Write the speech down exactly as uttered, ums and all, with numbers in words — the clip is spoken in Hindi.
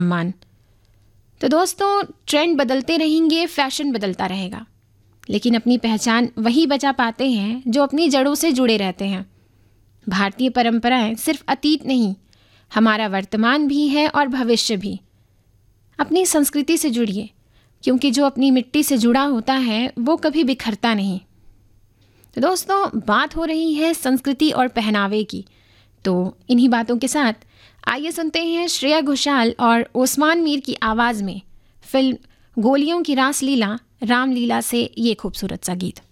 मान। तो दोस्तों, ट्रेंड बदलते रहेंगे, फैशन बदलता रहेगा, लेकिन अपनी पहचान वही बचा पाते हैं जो अपनी जड़ों से जुड़े रहते हैं। भारतीय परंपराएं सिर्फ अतीत नहीं, हमारा वर्तमान भी है और भविष्य भी। अपनी संस्कृति से जुड़िए, क्योंकि जो अपनी मिट्टी से जुड़ा होता है वो कभी बिखरता नहीं। तो दोस्तों, बात हो रही है संस्कृति और पहनावे की, तो इन्हीं बातों के साथ आइए सुनते हैं श्रेया घोषाल और ओस्मान मीर की आवाज़ में फिल्म गोलियों की रासलीला रामलीला से ये खूबसूरत सा गीत।